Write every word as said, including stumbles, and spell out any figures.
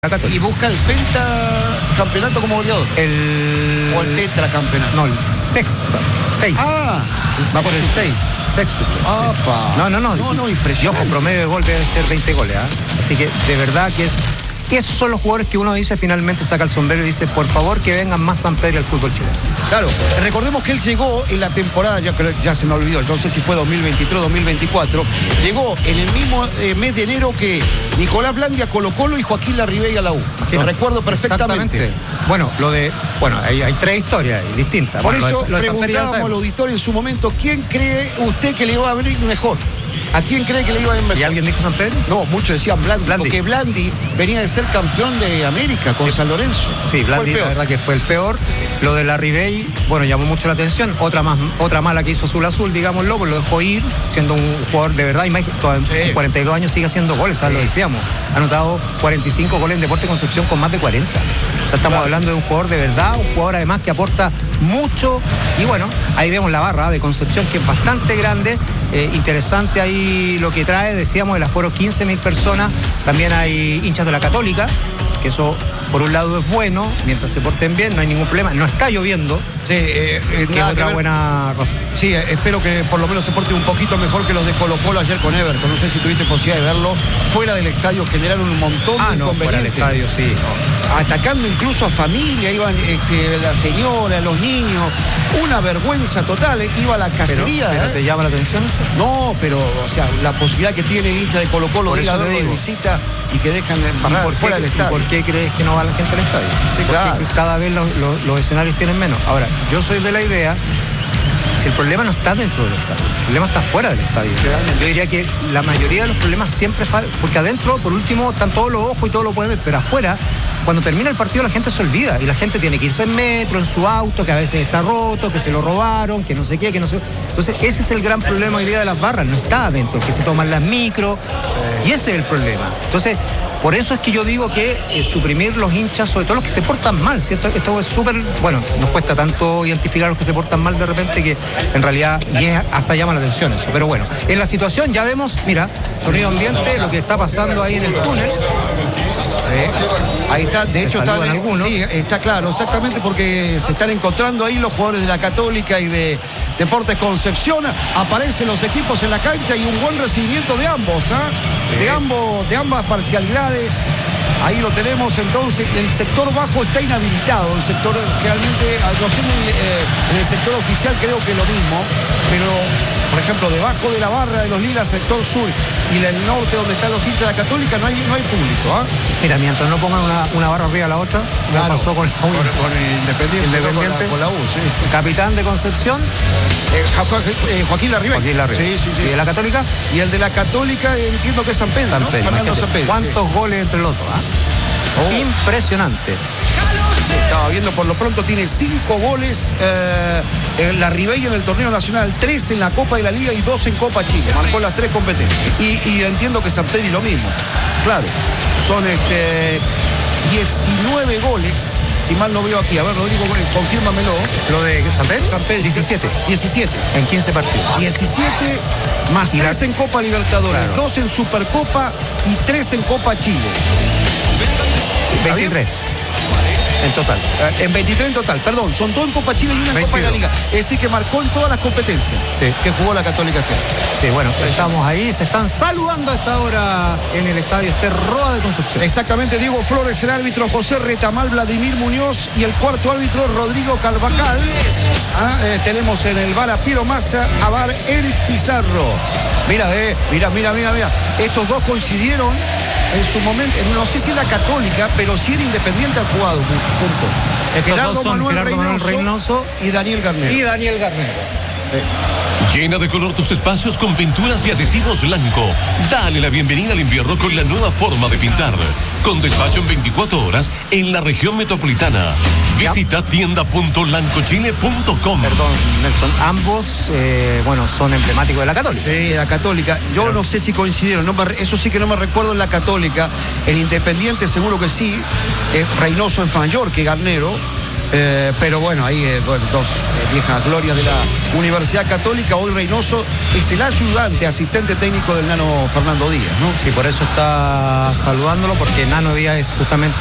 Y busca el pentacampeonato como goleador. El... O el tetracampeonato. No, el sexto. Seis. Ah, el va por el seis. Sexto. ¡Apa! No, no, no. No, no, y impresionante. ojo, promedio de gol debe ser veinte goles. ¿eh? Así que de verdad que es. Que esos son los jugadores que uno dice, finalmente saca el sombrero y dice, por favor que vengan más San Pedro al fútbol chileno. Claro, recordemos que él llegó en la temporada, ya, ya se me olvidó, no sé si fue dos mil veintitrés, dos mil veinticuatro, llegó en el mismo eh, mes de enero que Nicolás Blandi a Colo Colo y Joaquín Larribey a la U. Lo recuerdo perfectamente. Bueno, lo de, bueno, hay, hay tres historias distintas. Por bueno, eso lo de, lo de preguntábamos al auditorio en su momento, ¿quién cree usted que le iba a venir mejor? ¿A quién cree que le iba a ir mejor? ¿Y alguien dijo San Pedro? No, muchos decían Blandi, Blandi. porque Blandi venía de ser campeón de América con sí. San Lorenzo. Sí, Blandi la verdad que fue el peor. Lo de Larribey, bueno, llamó mucho la atención. Otra más, otra mala que hizo Azul Azul, digámoslo, pues lo dejó ir, siendo un jugador de verdad. Imagínate, con sí. cuarenta y dos años sigue haciendo goles, ¿sabes? Sí. Lo decíamos. Ha anotado cuarenta y cinco goles en Deportes Concepción con más de cuarenta. O sea, estamos claro. hablando de un jugador de verdad, un jugador además que aporta mucho. Y bueno, ahí vemos la barra de Concepción, que es bastante grande. Eh, interesante ahí lo que trae, decíamos, el aforo quince mil personas. También hay hinchas de la Católica, que eso por un lado es bueno, mientras se porten bien, no hay ningún problema. No está lloviendo. Sí, eh, eh, que es otra que buena razón. Sí, eh, espero que por lo menos se porte un poquito mejor que los de Colo Colo ayer con Everton. No sé si tuviste posibilidad de verlo. Fuera del estadio generaron un montón ah, de no, inconvenientes. Fuera del estadio, sí. No. Atacando incluso a familia, iban este, la señora, los niños. Una vergüenza total, eh. Iba a la cacería. ¿Pero, pero eh. te llama la atención eso? No, pero, o sea, la posibilidad que tiene el hincha de Colo Colo de ir a verlo de visita y que dejan embarrar fuera del estadio. ¿Por qué crees que no va la gente al estadio? Sí, claro. Porque cada vez los, los, los escenarios tienen menos. Ahora, yo soy de la idea, si el problema no está dentro del estadio, el problema está fuera del estadio. Yo diría que la mayoría de los problemas siempre faltan, porque adentro, por último, están todos los ojos y todo lo pueden ver, pero afuera, cuando termina el partido la gente se olvida y la gente tiene que irse en metro, en su auto, que a veces está roto, que se lo robaron, que no sé qué, que no sé. Entonces ese es el gran problema hoy día de las barras, no está adentro, que se toman las micros y ese es el problema. Entonces, por eso es que yo digo que eh, suprimir los hinchas, sobre todo los que se portan mal, ¿sí? esto, esto es súper, bueno, nos cuesta tanto identificar a los que se portan mal de repente que en realidad y es, hasta llama la atención eso. Pero bueno, en la situación ya vemos, mira, sonido ambiente, lo que está pasando ahí en el túnel. Eh, ahí está, de hecho está, algunos. Sí, está claro, exactamente, porque se están encontrando ahí los jugadores de la Católica y de Deportes Concepción. Aparecen los equipos en la cancha y un buen recibimiento de ambos, ¿eh? de, ambos, de ambas parcialidades. Ahí lo tenemos entonces. El sector bajo está inhabilitado. El sector realmente, no sé, en el, eh, en el sector oficial creo que lo mismo, pero por ejemplo, debajo de la barra de los Lilas, sector sur y el norte donde están los hinchas de la Católica, no hay, no hay público. ¿eh? Mira, mientras no pongan una, una barra arriba a la otra, como claro. pasó con la U. Con, con el Independiente, Independiente. Con, la, con la U, sí. Capitán de Concepción. Eh, eh, Joaquín Larribey. Joaquín Larribey. Sí, sí, sí. ¿Y de la Católica? Y el de la Católica entiendo que es San Pedro, San Pedro, ¿no? Fernando San Pedro. ¿Cuántos sí. goles entre los dos? ¿eh? Oh. Impresionante. Sí, estaba viendo, por lo pronto tiene cinco goles eh, en Larribey en el torneo nacional, tres en la Copa de la Liga y dos en Copa Chile. Marcó las tres competencias. Y, y entiendo que San Pedro y lo mismo. Claro, son este diecinueve goles, si mal no veo aquí. A ver, Rodrigo, confírmamelo. ¿Lo de San Pedro? San Pedro. diecisiete. diecisiete. En quince partidos. diecisiete más tres en Copa Libertadores, claro. dos en Supercopa y tres en Copa Chile. veintitrés. En total. En veintitrés en total, perdón. Son dos en Copa Chile y una en veintidós. Copa de la Liga. Es decir, que marcó en todas las competencias sí. que jugó la Católica este año. Sí, bueno, estamos ahí. Se están saludando a esta hora en el estadio Ester Roa de Concepción. Exactamente. Diego Flores, el árbitro José Retamal, Vladimir Muñoz y el cuarto árbitro Rodrigo Carvajal. Ah, eh, tenemos en el bar a Piero Massa, a bar Eric Pizarro. Mira, eh, mira, mira, mira, mira. Estos dos coincidieron en su momento, no sé si en la Católica, pero sí en Independiente han jugado, punto. Gerardo son Manuel, Gerardo Reynoso, Manuel Reynoso y Daniel Garnero. Y Daniel Garnero. Sí. Llena de color tus espacios con pinturas y adhesivos Blanco. Dale la bienvenida al invierno con la nueva forma de pintar. Con despacho en veinticuatro horas en la región metropolitana. Visita tienda punto lancochile punto com. Perdón, Nelson, ambos, eh, bueno, son emblemáticos de la Católica. Sí, la Católica. Yo Pero... no sé si coincidieron, no me, eso sí que no me recuerdo en la Católica. En Independiente seguro que sí. Eh, Reynoso es mayor que Garnero. Eh, pero bueno, ahí eh, bueno, dos eh, viejas glorias de la Universidad Católica. Hoy Reynoso es el ayudante, asistente técnico del Nano Fernando Díaz, ¿no? Sí, por eso está saludándolo, porque Nano Díaz es justamente